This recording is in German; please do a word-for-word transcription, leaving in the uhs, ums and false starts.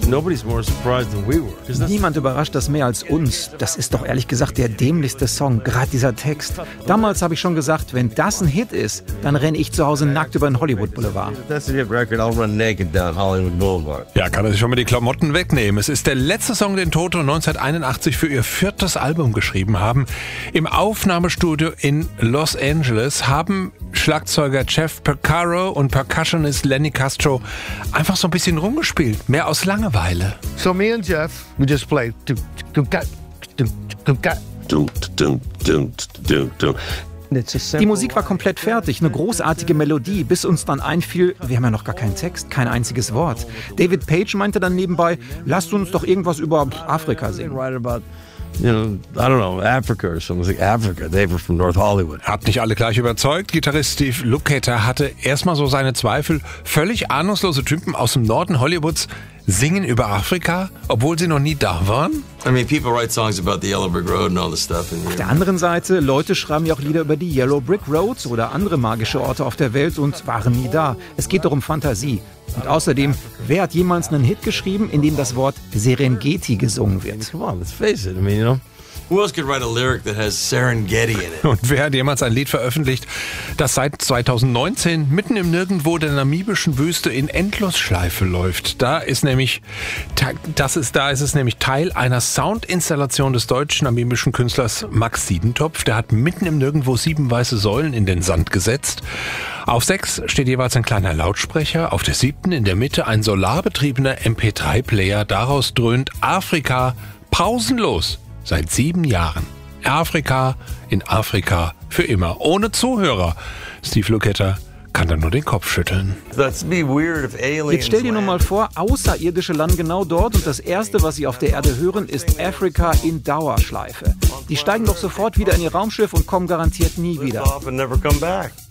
Nobody's more surprised than we were. Niemand überrascht das mehr als uns. Das ist doch ehrlich gesagt der dämlichste Song, gerade dieser Text. Damals habe ich schon gesagt, wenn das ein Hit ist, dann renne ich zu Hause nackt über den Hollywood Boulevard. That's a hit record, I'll run naked down Hollywood Boulevard. Ja, kann er sich schon mal die Klamotten wegnehmen. Es ist der letzte Song, den Toto neunzehnhunderteinundachtzig für ihr viertes Album geschrieben haben. Im Aufnahmestudio in Los Angeles haben Schlagzeuger Jeff Porcaro und Percussionist Lenny Castro einfach so ein bisschen rumgespielt. Mehr aus Langeweile. So me and Jeff, we just played. Die Musik war komplett fertig, eine großartige Melodie, bis uns dann einfiel, wir haben ja noch gar keinen Text, kein einziges Wort. David Page meinte dann nebenbei, lasst uns doch irgendwas über Afrika singen. You know, I don't know, Africa or something. Like Africa, they were from North Hollywood. Hat nicht alle gleich überzeugt. Gitarrist Steve Lukather hatte erstmal so seine Zweifel. Völlig ahnungslose Typen aus dem Norden Hollywoods singen über Afrika, obwohl sie noch nie da waren? I mean, people write songs about the Yellow Brick Road and all this stuff. Auf der anderen Seite, Leute schreiben ja auch Lieder über die Yellow Brick Roads oder andere magische Orte auf der Welt und waren nie da. Es geht doch um Fantasie. Und außerdem, wer hat jemals einen Hit geschrieben, in dem das Wort Serengeti gesungen wird? Come on, let's face it. I mean, you know. Who else could write a lyric that has Serengeti in it? Und wer hat jemals ein Lied veröffentlicht, das seit zweitausendneunzehn mitten im Nirgendwo der namibischen Wüste in Endlosschleife läuft? Da ist nämlich, das ist, da ist es nämlich Teil einer Soundinstallation des deutschen namibischen Künstlers Max Siedentopf. Der hat mitten im Nirgendwo sieben weiße Säulen in den Sand gesetzt. Auf sechs steht jeweils ein kleiner Lautsprecher, auf der siebten in der Mitte ein solarbetriebener M P drei Player. Daraus dröhnt Afrika pausenlos. Seit sieben Jahren. Afrika in Afrika für immer. Ohne Zuhörer. Steve Lukather kann dann nur den Kopf schütteln. That's be weird if aliens Jetzt stell dir nur mal vor, Außerirdische landen genau dort und das Erste, was sie auf der Erde hören, ist Afrika in Dauerschleife. Die steigen doch sofort wieder in ihr Raumschiff und kommen garantiert nie wieder. off and never come back.